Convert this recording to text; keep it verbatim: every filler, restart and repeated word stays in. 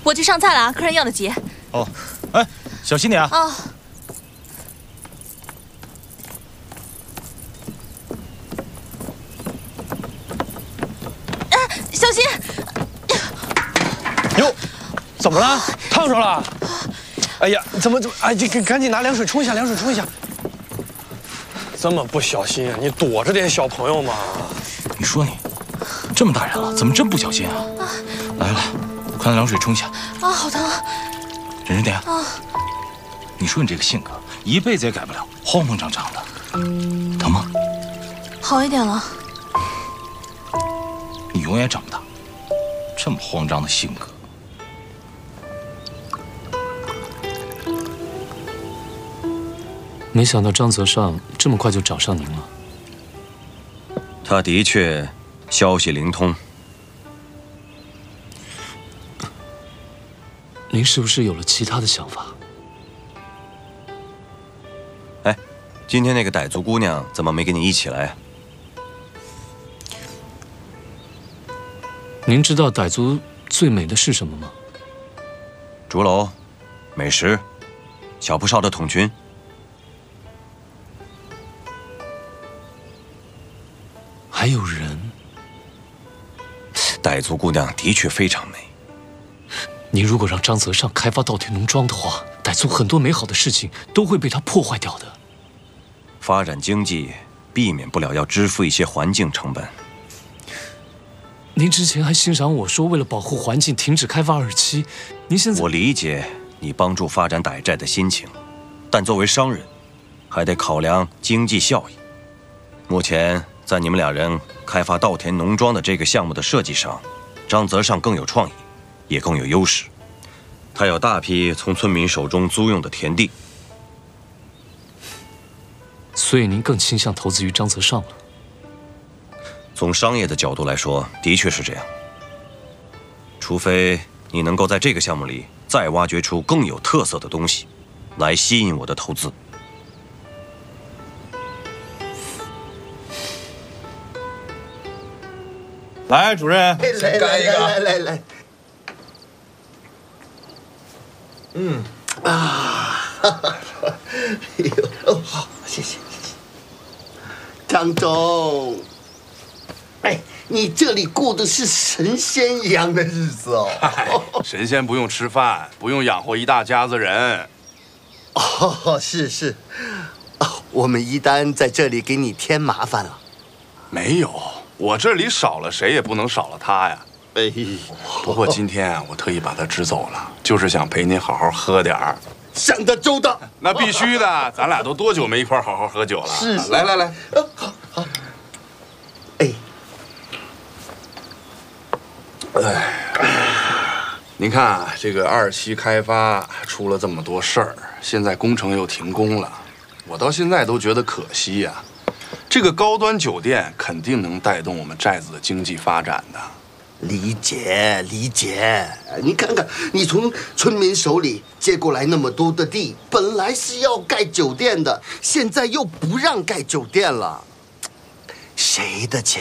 我去上菜了啊，客人要的急。 哦，哎，小心点啊！ 哦。哎，小心！ 哟，怎么了？烫着了？哎呀，怎么怎么？哎，这赶赶紧拿凉水冲一下，凉水冲一下。这么不小心啊！你躲着点小朋友嘛。 你说你，这么大人了，怎么这么不小心啊？来来来，快拿凉水冲一下。 啊，好疼啊！ 忍着点啊！ 你说你这个性格，一辈子也改不了，慌慌张张的，疼吗？ 好一点了。 你永远长不大，这么慌张的性格。 没想到张泽尚这么快就找上您了。 他的确消息灵通。 您是不是有了其他的想法？ 哎，今天那个傣族姑娘怎么没跟你一起来？ 您知道傣族最美的是什么吗？ 竹楼、美食、小布少的筒裙。 还有人。 傣族姑娘的确非常美。 您如果让张泽尚开发稻田农庄的话，傣族很多美好的事情都会被他破坏掉的。 发展经济，避免不了要支付一些环境成本。 您之前还欣赏我说为了保护环境停止开发二期，您现在…… 我理解你帮助发展傣寨的心情，但作为商人，还得考量经济效益。目前在你们俩人开发稻田农庄的这个项目的设计上，张泽尚更有创意，也更有优势。他有大批从村民手中租用的田地， 所以您更倾向投资于张泽尚了。 从商业的角度来说，的确是这样。除非你能够在这个项目里再挖掘出更有特色的东西，来吸引我的投资。 来，主任， 来来来来来来，嗯啊，哎呦哦，好，谢谢谢谢，张总，哎，你这里过的是神仙一样的日子哦。 神仙不用吃饭，不用养活一大家子人。 哦，是是，哦，我们一丹在这里给你添麻烦了。 没有。我这里少了谁也不能少了他呀。 哎， 不过今天啊，我特意把他支走了，就是想陪您好好喝点儿。 想得周到。 那必须的，咱俩都多久没一块好好喝酒了？ 是， 来来来， 好好。哎， 哎，您看啊，这个二期开发出了这么多事儿，现在工程又停工了，我到现在都觉得可惜呀。这个高端酒店肯定能带动我们寨子的经济发展的。 理解理解，你看看，你从村民手里接过来那么多的地，本来是要盖酒店的，现在又不让盖酒店了，谁的钱